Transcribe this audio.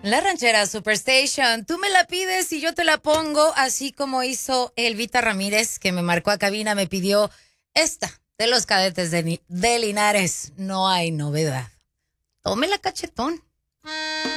La ranchera Superstation, tú me la pides y yo te la pongo, así como hizo Elvita Ramírez, que me marcó a cabina, me pidió esta de los Cadetes de Linares. No hay novedad. Tómela, cachetón.